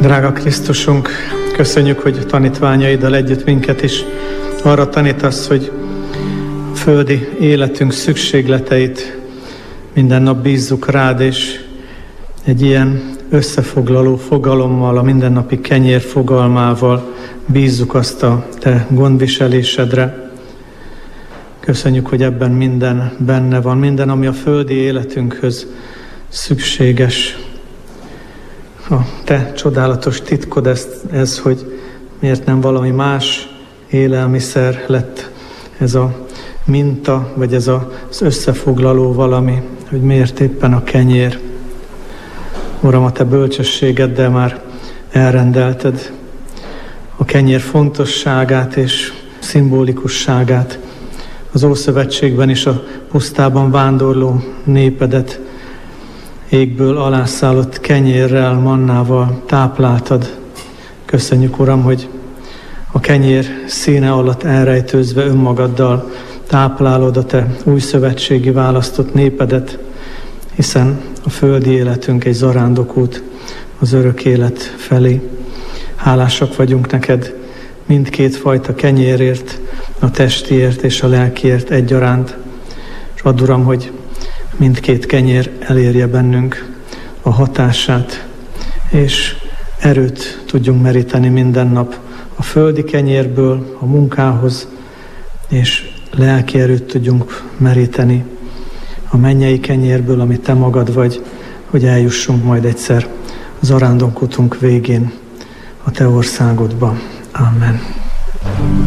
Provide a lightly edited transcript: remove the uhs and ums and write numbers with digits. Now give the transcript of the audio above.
Drága Krisztusunk, köszönjük, hogy tanítványaiddal együtt minket is arra tanítasz, hogy földi életünk szükségleteit minden nap bízzuk rád, és egy ilyen összefoglaló fogalommal, a mindennapi kenyér fogalmával bízzuk azt a te gondviselésedre. Köszönjük, hogy ebben minden benne van, minden, ami a földi életünkhöz szükséges. A te csodálatos titkod ez, hogy miért nem valami más élelmiszer lett ez a minta, vagy ez az összefoglaló valami, hogy miért éppen a kenyér. Uram, a te bölcsességeddel már elrendelted a kenyér fontosságát és szimbolikusságát. Az Ószövetségben is a pusztában vándorló népedet égből alászállott kenyérrel, mannával tápláltad. Köszönjük, Uram, hogy a kenyér színe alatt elrejtőzve önmagaddal táplálod a te új szövetségi választott népedet, hiszen a földi életünk egy zarándokút az örök élet felé. Hálásak vagyunk neked mindkét fajta kenyérért, a testiért és a lelkiért egyaránt. És add, Uram, hogy mindkét kenyér elérje bennünk a hatását, és erőt tudjunk meríteni minden nap a földi kenyérből a munkához, és lelki erőt tudjunk meríteni a mennyei kenyérből, amit te magad vagy, hogy eljussunk majd egyszer zarándokútunk végén a te országodba. Amen.